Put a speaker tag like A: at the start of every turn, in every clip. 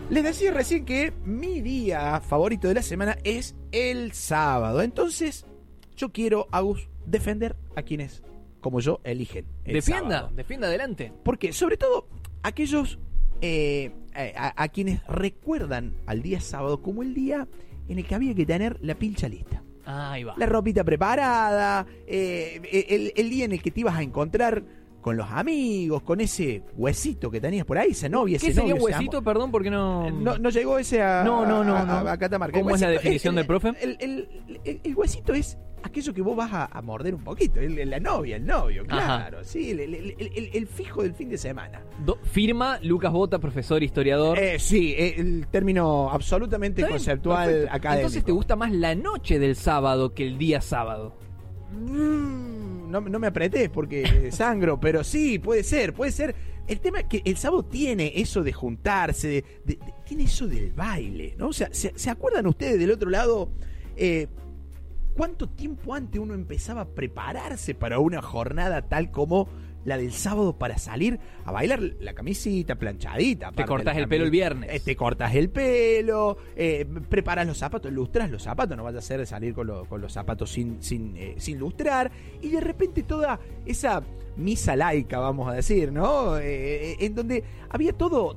A: Les decía recién que mi día favorito de la semana es el sábado. Entonces, yo quiero, Agus, defender a quienes, como yo, eligen el sábado.
B: Defienda adelante.
A: Porque, sobre todo, aquellos a quienes recuerdan al día sábado como el día en el que había que tener la pilcha lista.
B: Ahí va.
A: La ropita preparada, el día en el que te ibas a encontrar con los amigos, con ese huesito que tenías por ahí, esa novia, ese
B: ¿Qué sería
A: novio,
B: huesito? Perdón, porque no...
A: No llegó ese a Catamarca.
B: ¿Cómo es la definición del profe?
A: El huesito es aquello que vos vas a morder un poquito, la novia, el novio, claro. Sí, el fijo del fin de semana.
B: Firma Lucas Bota, profesor historiador.
A: Sí, el término absolutamente conceptual,
B: perfecto.
A: académico.
B: Entonces, ¿te gusta más la noche del sábado que el día sábado?
A: No me apretés porque sangro, pero sí, puede ser. El tema es que el sábado tiene eso de juntarse, tiene eso del baile, ¿no? O sea, ¿se acuerdan ustedes del otro lado? ¿Cuánto tiempo antes uno empezaba a prepararse para una jornada tal como la del sábado para salir a bailar? La camisita planchadita.
B: Te cortás el pelo el viernes.
A: Te cortas el pelo, preparas los zapatos, lustras los zapatos, no vayas a hacer salir con los zapatos sin lustrar. Y de repente toda esa misa laica, vamos a decir, ¿no? En donde había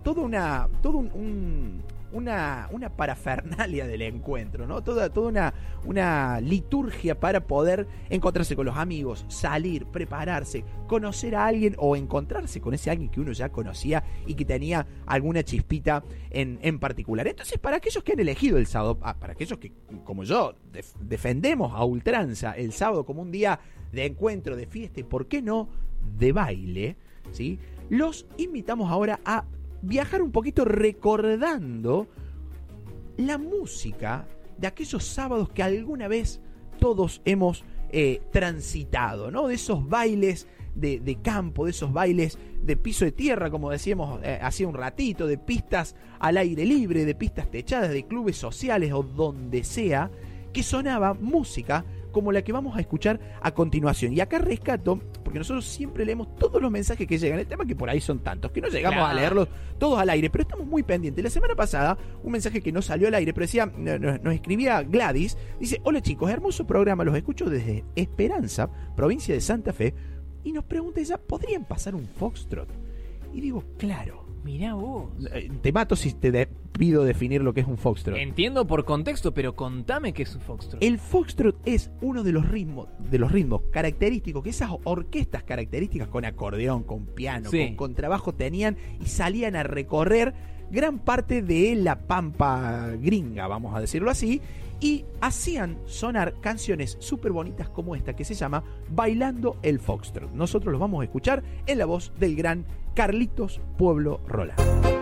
A: una parafernalia del encuentro, ¿no? Toda una liturgia para poder encontrarse con los amigos, salir, prepararse, conocer a alguien o encontrarse con ese alguien que uno ya conocía y que tenía alguna chispita en particular. Entonces, para aquellos que han elegido el sábado, para aquellos que, como yo, defendemos a ultranza el sábado como un día de encuentro, de fiesta y, ¿por qué no?, de baile, ¿sí? Los invitamos ahora a viajar un poquito recordando la música de aquellos sábados que alguna vez todos hemos transitado, ¿no? De esos bailes de campo, de esos bailes de piso de tierra, como decíamos hace un ratito, de pistas al aire libre, de pistas techadas, de clubes sociales o donde sea, que sonaba música como la que vamos a escuchar a continuación. Y acá rescato, porque nosotros siempre leemos todos los mensajes que llegan. El tema es que por ahí son tantos, que no llegamos a leerlos todos al aire, pero estamos muy pendientes. La semana pasada, un mensaje que no salió al aire, pero decía, nos escribía Gladys, dice: hola chicos, hermoso programa, los escucho desde Esperanza, provincia de Santa Fe, y nos pregunta ella, ¿podrían pasar un foxtrot? Y digo, claro.
B: Mirá vos.
A: Te mato si te pido definir lo que es un foxtrot.
B: Entiendo por contexto, pero contame qué es un foxtrot.
A: El foxtrot es uno de los ritmos característicos que esas orquestas características con acordeón, con piano, con contrabajo tenían y salían a recorrer gran parte de la pampa gringa, vamos a decirlo así, y hacían sonar canciones súper bonitas como esta que se llama Bailando el Foxtrot. Nosotros los vamos a escuchar en la voz del gran Carlitos Pueblo Roland.